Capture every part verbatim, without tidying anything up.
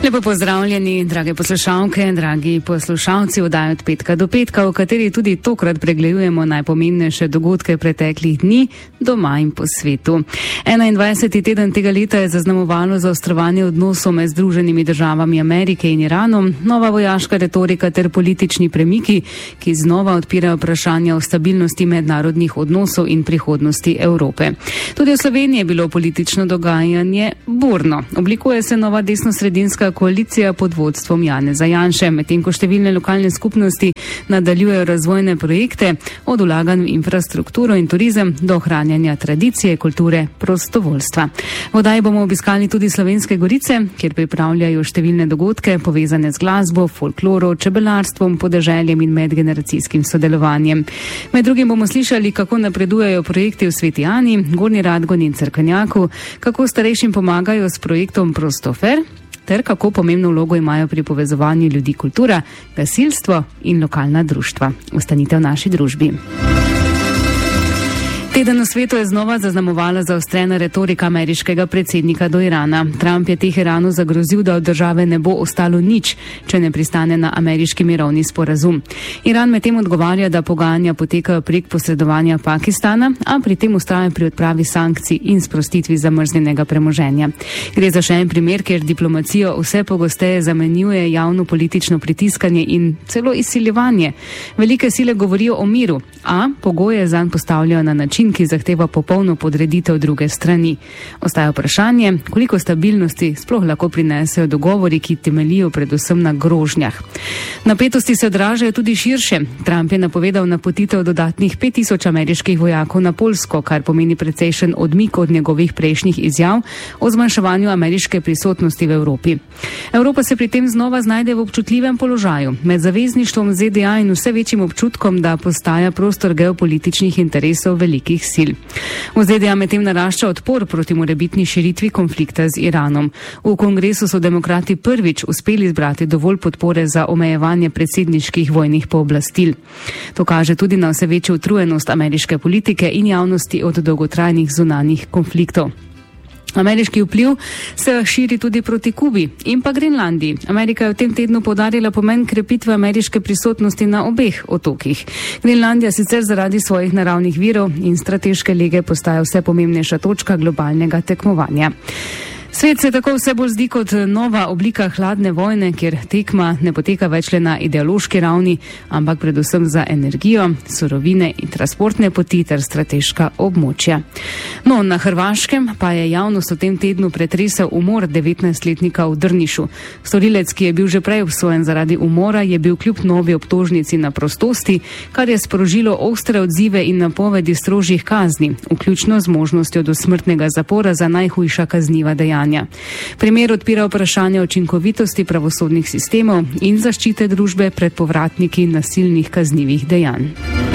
Lepo pozdravljeni, drage poslušalke, dragi poslušalci oddaje Od petka do petka, v kateri tudi tokrat pregledujemo najpomembnejše dogodke preteklih dni doma in po svetu. enaindvajseti teden tega leta je zaznamovalo zaostrovanje odnosov med Združenimi državami Amerike in Iranom, nova vojaška retorika ter politični premiki, ki znova odpirajo vprašanja o stabilnosti mednarodnih odnosov in prihodnosti Evrope. Tudi v Sloveniji je bilo politično dogajanje burno. Oblikuje se nova desnosredinska koalicija pod vodstvom Janeza Janše, medtem ko številne lokalne skupnosti nadaljujejo razvojne projekte, od vlaganj v infrastrukturo in turizem do ohranjanja tradicije, kulture, prostovoljstva. V oddaji bomo obiskali tudi Slovenske Gorice, kjer pripravljajo številne dogodke povezane z glasbo, folkloro, čebelarstvom, podeželjem in medgeneracijskim sodelovanjem. Med drugim bomo slišali, kako napredujejo projekti v Sveti Ani, Gornji Radgoni in Cerkvenjaku, kako starejšim pomagajo s projektom Prostofer, ter kako pomembno vlogo imajo pri povezovanju ljudi kultura, gasilstvo in lokalna društva. Ostanite v naši družbi. Teden v svetu je znova zaznamovala zaostrena retorika ameriškega predsednika do Irana. Trump je Teheranu zagrozil, da od države ne bo ostalo nič, če ne pristane na ameriški mirovni sporazum. Iran medtem odgovarja, da pogajanja potekajo prek posredovanja Pakistana, a pri tem ustraja pri odpravi sankcij in sprostitvi zamrznjenega premoženja. Gre za še en primer, kjer diplomacijo vse pogosteje zamenjuje javno politično pritiskanje in celo izsiljevanje. Velike sile govorijo o miru, a pogoje zanj postavljajo na način, ki zahteva popolno podreditev druge strani. Ostaja vprašanje, koliko stabilnosti sploh lahko prinesejo dogovori, ki temeljijo predvsem na grožnjah. Napetosti se odražajo tudi širše. Trump je napovedal napotitev dodatnih pet tisoč ameriških vojakov na Poljsko, kar pomeni precejšen odmik od njegovih prejšnjih izjav o zmanjševanju ameriške prisotnosti v Evropi. Evropa se pri tem znova znajde v občutljivem položaju, med zavezništvom Z D A in vse večjim občutkom, da postaja prostor geopolitičnih interesov velikih sil. V Z D A medtem narašča odpor proti morebitni širitvi konflikta z Iranom. V kongresu so demokrati prvič uspeli zbrati dovolj podpore za omejevanje predsedniških vojnih pooblastil. To kaže tudi na vse večjo utrujenost ameriške politike in javnosti od dolgotrajnih zunanjih konfliktov. Ameriški vpliv se širi tudi proti Kubi in pa Grenlandiji. Amerika je v tem tednu poudarila pomen krepitve ameriške prisotnosti na obeh otokih. Grenlandija sicer zaradi svojih naravnih virov in strateške lege postaja vse pomembnejša točka globalnega tekmovanja. Svet se tako vse bolj zdi kot nova oblika hladne vojne, kjer tekma ne poteka več le na ideološki ravni, ampak predvsem za energijo, surovine in transportne poti ter strateška območja. No, na Hrvaškem pa je javnost v tem tednu pretresel umor devetnajstletnika v Drnišu. Storilec, ki je bil že prej obsojen zaradi umora, je bil kljub novi obtožnici na prostosti, kar je sprožilo ostre odzive in napovedi strožjih kazni, vključno z možnostjo dosmrtnega zapora za najhujša kazniva dejanja. Primer odpira vprašanje učinkovitosti pravosodnih sistemov in zaščite družbe pred povratniki nasilnih kaznivih dejanj.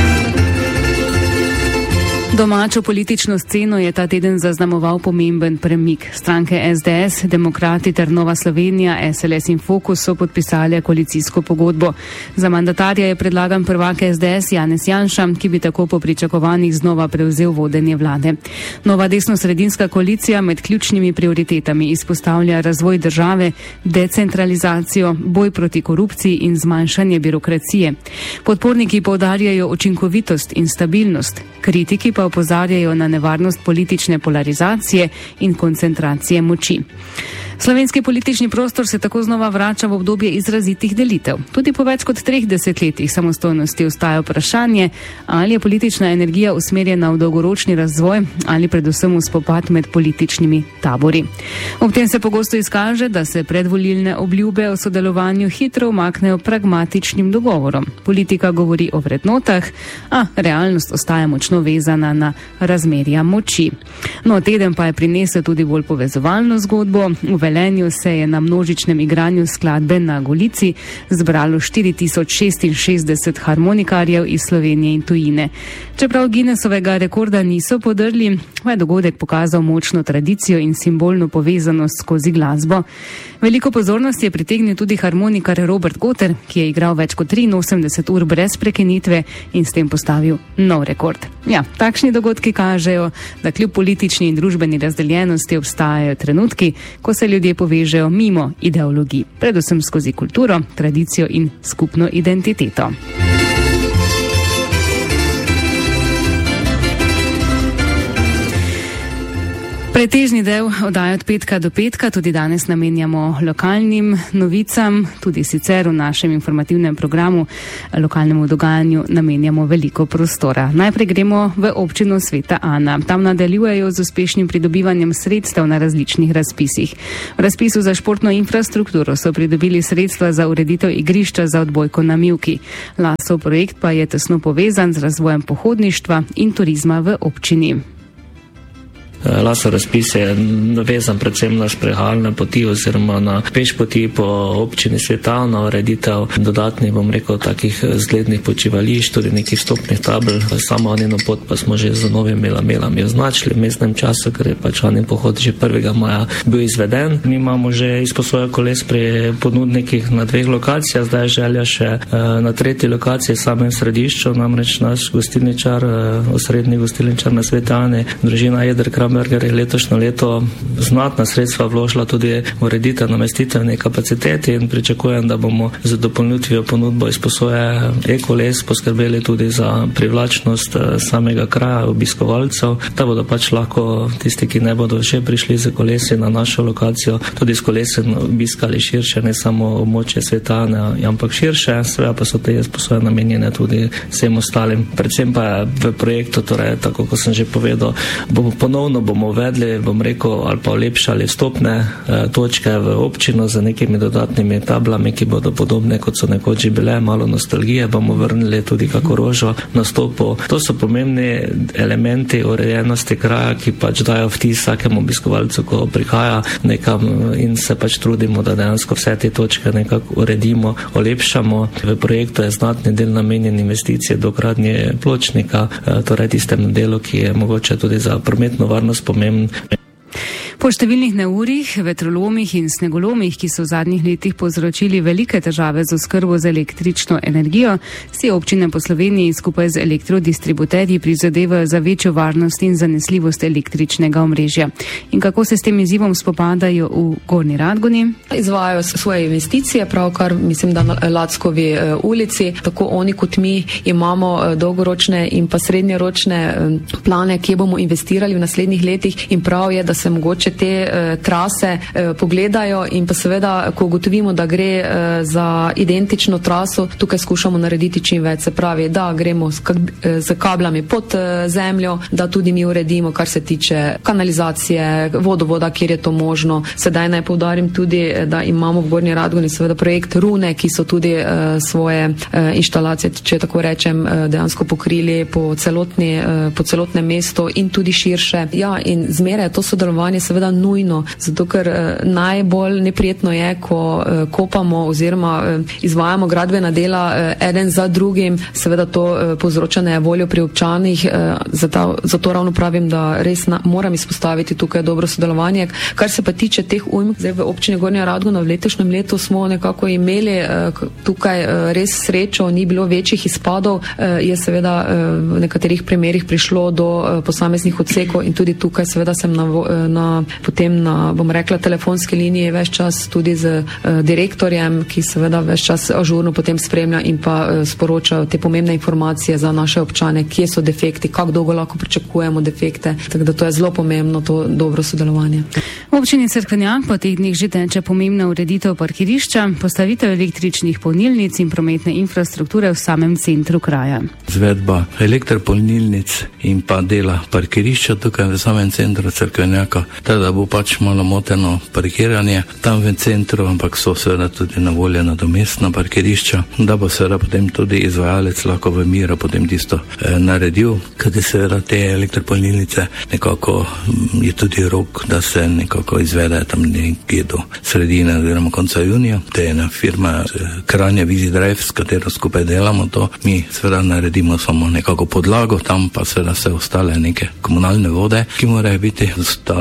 Domačo politično sceno je ta teden zaznamoval pomemben premik. Stranke S D S, Demokrati ter Nova Slovenija, S L S in Fokus so podpisali koalicijsko pogodbo. Za mandatarja je predlagan prvak S D S Janez Janša, ki bi tako po pričakovanjih znova prevzel vodenje vlade. Nova desno-sredinska koalicija med ključnimi prioritetami izpostavlja razvoj države, decentralizacijo, boj proti korupciji in zmanjšanje birokracije. Podporniki poudarjajo učinkovitost in stabilnost, kritiki pa opozarjajo na nevarnost politične polarizacije in koncentracije moči. Slovenski politični prostor se tako znova vrača v obdobje izrazitih delitev. Tudi po več kot treh desetletjih samostojnosti ostaja vprašanje, ali je politična energija usmerjena v dolgoročni razvoj ali predvsem v spopad med političnimi tabori. Ob tem se pogosto izkaže, da se predvolilne obljube o sodelovanju hitro umaknejo pragmatičnim dogovorom. Politika govori o vrednotah, a realnost ostaja močno vezana na razmerja moči. No, teden pa je prinesel tudi bolj povezovalno zgodbo. V Velenju se je na množičnem igranju skladbe na Golici zbralo štiri tisoč šestinšestdeset harmonikarjev iz Slovenije in tujine. Čeprav Guinnessovega rekorda niso podrli, pa je dogodek pokazal močno tradicijo in simbolno povezanost skozi glasbo. Veliko pozornosti je pritegnil tudi harmonikar Robert Goter, ki je igral več kot triinosemdeset ur brez prekinitve in s tem postavil nov rekord. Ja, takšni dogodki kažejo, da kljub politični in družbeni razdeljenosti obstajajo trenutki, ko se ljudje ljudje povežejo mimo ideologij, predvsem skozi kulturo, tradicijo in skupno identiteto. Pretežni del oddaje od petka do petka tudi danes namenjamo lokalnim novicam, tudi sicer v našem informativnem programu lokalnemu dogajanju namenjamo veliko prostora. Najprej gremo v občino Sveta Ana. Tam nadaljujejo z uspešnim pridobivanjem sredstev na različnih razpisih. V razpisu za športno infrastrukturo so pridobili sredstva za ureditev igrišča za odbojko na Mivki. Lasov projekt pa je tesno povezan z razvojem pohodništva in turizma v občini. Lasov razpis je navezan predvsem na sprehajalne poti oziroma na peš poti po občini Sveta Ana, ureditev dodatnih, bom rekel, takih zglednih počivališč, tudi nekih stopnih tabel. Samo Anino pot pa smo že z novimi lamelami označili v mestnem času, ker je pač Anin pohod že prvega maja bil izveden. Mi imamo že izposojo koles pri ponudnikih na dveh lokacijah, zdaj je želja še na tretji lokaciji, samem središču, namreč naš gostilničar, osrednji gostilničar na Sveta Ani, družina Eder Kramberger, je letošnjo leto znatna sredstva vložila tudi v ureditev namestitvene kapacitete in pričakujem, da bomo z dopolnitvijo ponudbo izposoje e-koles poskrbeli tudi za privlačnost samega kraja obiskovalcev, da bodo pač lahko tisti, ki ne bodo še prišli z kolesi na našo lokacijo, tudi s kolesi obiskali širše, ne samo območje Sveta Ane, ampak širše. Seveda pa so te izposoje namenjene tudi vsem ostalim. Predvsem pa v projektu, torej tako kot sem že povedal, bomo ponovno bomo uvedli, bom rekel, ali pa olepšali vstopne eh, točke v občino z nekimi dodatnimi tablami, ki bodo podobne, kot so nekoč že bile, malo nostalgije, bomo vrnili tudi kako rožo na stopu. To so pomembni elementi urejenosti kraja, ki pač dajo vtis vsakemu obiskovalcu, ko prihaja nekam, in se pač trudimo, da dejansko vse te točke nekako uredimo, olepšamo. V projektu je znatni del namenjen investicije do gradnje pločnika, eh, torej tistem delu, ki je mogoče tudi za prometno varnost pomemben. Po številnih neurjih, vetrolomih in snegolomih, ki so v zadnjih letih povzročili velike težave z oskrbo z električno energijo, si občine po Sloveniji skupaj z elektrodistributerji prizadevajo za večjo varnost in zanesljivost električnega omrežja. In kako se s tem izzivom spopadajo v Gornji Radgoni? Izvajajo svoje investicije, pravkar mislim, da na Lackovi ulici. Tako oni kot mi imamo dolgoročne in pa srednjeročne plane, kje bomo investirali v naslednjih letih, in prav je, da se mogoče te uh, trase uh, pogledajo, in pa seveda, ko ugotovimo, da gre uh, za identično traso, tukaj skušamo narediti čim več. Se pravi, da gremo z, kab z kablami pod uh, zemljo, da tudi mi uredimo, kar se tiče kanalizacije, vodovoda, kjer je to možno. Sedaj naj poudarim tudi, da imamo v Gornji Radgoni seveda projekt Rune, ki so tudi uh, svoje uh, inštalacije, če tako rečem, uh, dejansko pokrili po, celotni, uh, po celotnem mestu in tudi širše. Ja, in zmeraj to sodelovanje seveda nujno, zato ker eh, najbolj neprijetno je, ko eh, kopamo oziroma eh, izvajamo gradbena dela eh, eden za drugim, seveda to eh, povzroča nevoljo pri občanih, eh, zato, zato ravno pravim, da res na, moram izpostaviti tukaj dobro sodelovanje. Kar se pa tiče teh ujm, zdaj v občini Gornja Radgona v letošnjem letu smo nekako imeli eh, tukaj eh, res srečo, ni bilo večjih izpadov, eh, je seveda eh, v nekaterih primerih prišlo do eh, posameznih odsekov, in tudi tukaj seveda sem na, na potem na, bom rekla, telefonski liniji več čas tudi z uh, direktorjem, ki seveda več čas ažurno potem spremlja in pa uh, sporoča te pomembne informacije za naše občane, kje so defekti, kako dolgo lahko pričakujemo defekte. Tako da to je zelo pomembno, to dobro sodelovanje. V občini Cerkvenjak po teh dneh že teče pomembna ureditev parkirišča, postavitev električnih polnilnic in prometne infrastrukture v samem centru kraja. Izvedba elektropolnilnic in pa dela parkirišča tukaj v samem centru Cerkvenjaka, da bo pač malo moteno parkiranje tam v centru, ampak so seveda tudi na voljo nadomestna parkirišča, da bo seveda potem tudi izvajalec lahko v miru potem tisto eh, naredil, kajti seveda te elektropolnilnice nekako je tudi rok, da se nekako izvede tam nekje do sredine oziroma konca junija. To je ena firma Kranja Vizi Drive, s katero skupaj delamo to. Mi seveda naredimo samo nekako podlago, tam pa seveda vse ostale neke komunalne vode, ki morajo biti ostale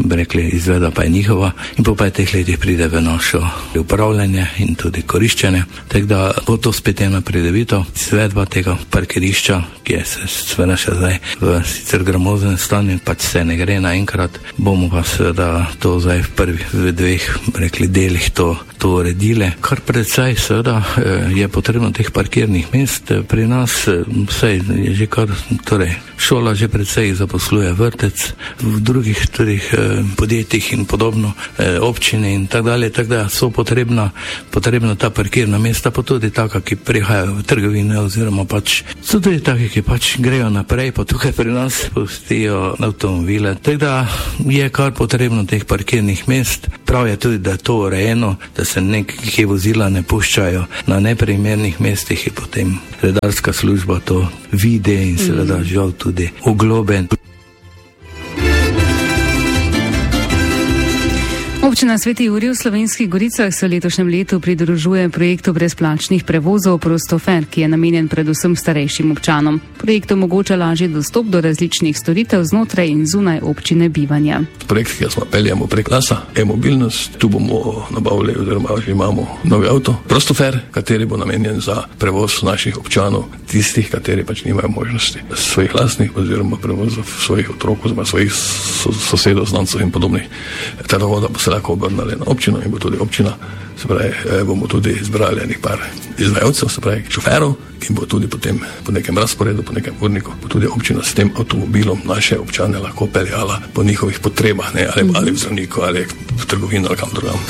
bi rekli, izveda pa je njihova in po petih letih pride v našo upravljanje in tudi koriščenje. Tako da bo to spet ena pridobitev. Izvedba tega parkirišča, ki je se seveda še zdaj v sicer gramoznem stanju, pač se ne gre naenkrat, bomo pa seveda to zdaj v prvih v dveh, rekli, delih to, to uredile. Kar predvsej seveda je potrebno teh parkirnih mest. Pri nas vse je že kar, torej šola že predvsej zaposluje, vrtec, v drugih tudi eh, podjetjih in podobno, eh, občine in tako dalje, tako da so potrebna, potrebna ta parkirna mesta, pa tudi taka, ki prihajajo v trgovine oziroma pač so tudi taki, ki pač grejo naprej, pa tukaj pri nas pustijo avtomobile. Tako da je kar potrebno teh parkirnih mest. Prav je tudi, da je to urejeno, da se nekaj vozila ne puščajo na neprimernih mestih in potem redarska služba to vidi in seveda žal tudi oglobe. Občina Sveti Jurij v Slovenskih Goricah se v letošnjem letu pridružuje projektu brezplačnih prevozov Prostofer, ki je namenjen predvsem starejšim občanom. Projekt omogoča lažji dostop do različnih storitev znotraj in zunaj občine bivanja. Projekt, ki smo peljamo prek Lasa, e-mobilnost, tu bomo nabavili oziroma že imamo novi avto Prostofer, kateri bo namenjen za prevoz naših občanov, tistih, kateri pač nimajo možnosti svojih lastnih oziroma prevozov svojih otrok oziroma svojih sosedov, znancov in podobnih. Tako da bo se lahko obrnali na občino in bo tudi občina, se pravi, bomo tudi izbrali enih par izvajalcev, se pravi, šoferov, ki bo tudi potem po nekem razporedu, po nekem urniku, bo tudi občina s tem avtomobilom naše občane lahko peljala po njihovih potrebah, ne, ali, ali v zdravniku, ali v trgovino, ali kam drugam.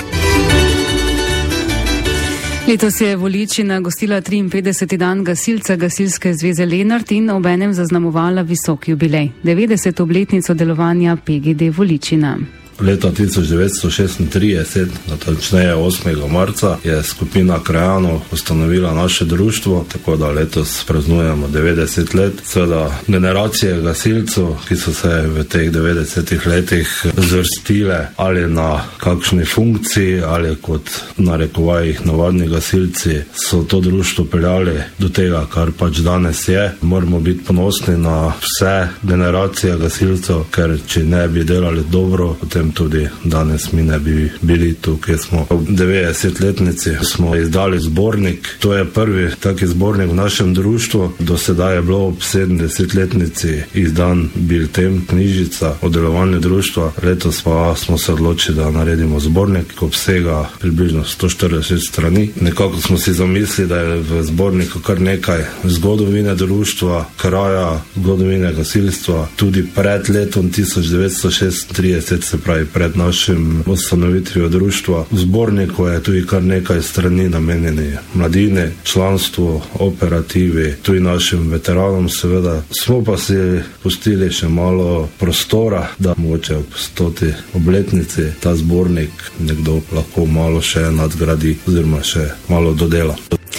Letos je Voličina gostila triinpetdeseti dan gasilca Gasilske zveze Lenart in obenem zaznamovala visok jubilej, devetdeseto obletnico delovanja P G D Voličina. Leta tisoč devetsto šestintrideset, natančneje osmega marca, je skupina krajanov ustanovila naše društvo, tako da letos praznujemo devetdeset let. Seveda generacije gasilcev, ki so se v teh devetdesetih letih zvrstile ali na kakšni funkciji ali kot narekovajih navadni gasilci, so to društvo peljali do tega, kar pač danes je. Moramo biti ponosni na vse generacije gasilcev, ker če ne bi delali dobro, potem tudi danes mi ne bi bili tu, kjer smo. V devetdesetletnici smo izdali zbornik. To je prvi taki zbornik v našem društvu. Do sedaj je bilo ob sedemdesetletnici izdan bilten, knjižica o delovanju društva. Letos pa smo se odločili, da naredimo zbornik, ki obsega približno sto štirideset strani. Nekako smo si zamislili, da je v zborniku kar nekaj zgodovine društva, kraja, zgodovine gasilstva, tudi pred letom tisoč devetsto šestintrideset, se pravi pred našim ustanovitvijo društva. V zborniku je tudi kar nekaj strani namenjeni mladini, članstvu, operativi, tudi našim veteranom seveda. Smo pa si pustili še malo prostora, da mogoče ob stoti obletnici ta zbornik nekdo lahko malo še nadgradi oziroma še malo dodela.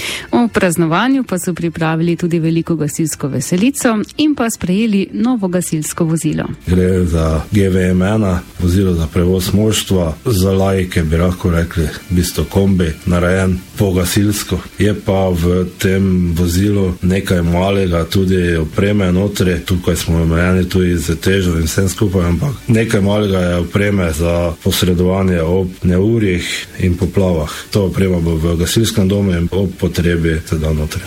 O praznovanju pa so pripravili tudi veliko gasilsko veselico in pa sprejeli novo gasilsko vozilo. Gre za G V M ena, vozilo za prevoz moštva, za laike bi lahko rekli, v bistvu kombi, narejen po gasilsko. Je pa v tem vozilu nekaj malega, tudi opreme notri, tukaj smo omejeni tudi z težo in vsem skupaj, ampak nekaj malega je opreme za posredovanje ob neurjih in poplavah. To oprema bo v gasilskem domu in ob potrebi se da notri.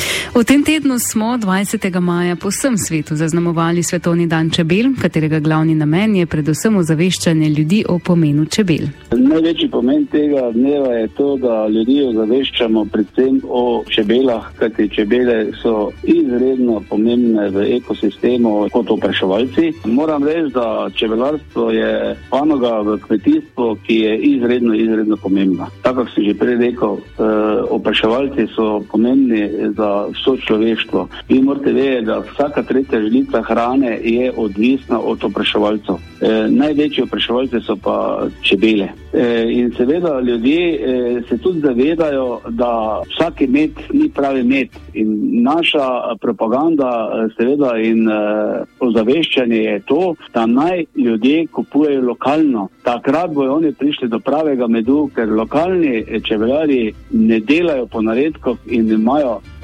V tem tednu smo dvajsetega maja po vsem svetu zaznamovali Svetovni dan čebel, katerega glavni namen je predvsem ozaveščanje ljudi o pomenu čebel. Največji pomen tega dneva je to, da ljudi ozaveščamo predvsem o čebelah, kajti čebele so izredno pomembne v ekosistemu kot opraševalci. Moram reči, da čebelarstvo je panoga v kmetijstvu, ki je izredno, izredno pomembna. Tako kot si že prej rekel, opraševalci so pomembni za vso človeštvo. Vi morate vedeti, da vsaka tretja žlica hrane je odvisna od opraševalcev. E, največji opraševalci so pa čebele. E, in seveda ljudje e, se tudi zavedajo, da vsaki med ni pravi med. In naša propaganda seveda in e, ozaveščanje je to, da naj ljudje kupujejo lokalno. Takrat bojo oni prišli do pravega medu, ker lokalni čebelari ne delajo po naredkov in imajo e,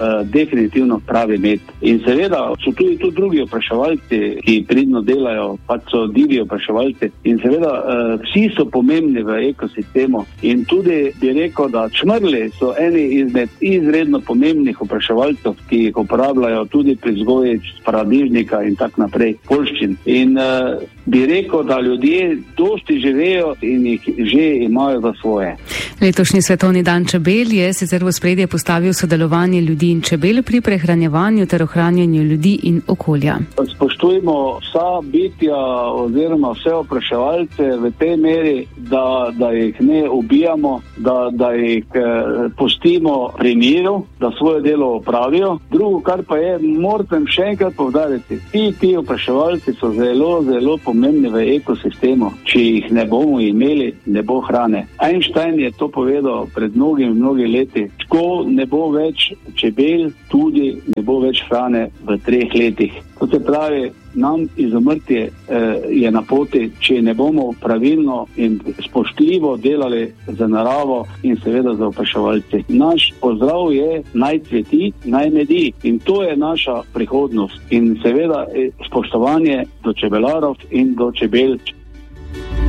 uh, definitivno pravi med. In seveda so tudi tu drugi opraševalci, ki pridno delajo, pa so divji opraševalci in seveda uh, vsi so pomembni v ekosistemu in tudi bi rekel, da čmrli so eni izmed izredno pomembnih opraševalcev, ki jih uporabljajo tudi pri vzgoji paradižnika in tak naprej, poljščin. In uh, bi rekel, da ljudje dosti živejo in jih že imajo za svoje. Letošnji svetovni dan čebel je sicer v ospredje postavil sodelovanje ljudi in čebel pri prehranjevanju ter ohranjanju ljudi in okolja. Spoštujmo vsa bitja oziroma vse opraševalce v tej meri, da, da jih ne ubijamo, da, da jih eh, pustimo pri miru, da svoje delo opravijo. Drugo, kar pa je, moram še enkrat povdariti, ti, ti opraševalci so zelo, zelo pomembni v ekosistemu. Če jih ne bomo imeli, ne bo hrane. Einstein je to povedal pred mnogimi, mnogi leti. Ko ne bo več čebel, tudi ne bo več hrane v treh letih. To se pravi, nam izumrtje eh, je na poti, če ne bomo pravilno in spoštljivo delali za naravo in seveda za opraševalce. Naš pozdrav je naj cveti, naj medi in to je naša prihodnost. In seveda eh, spoštovanje do čebelarov in do čebel.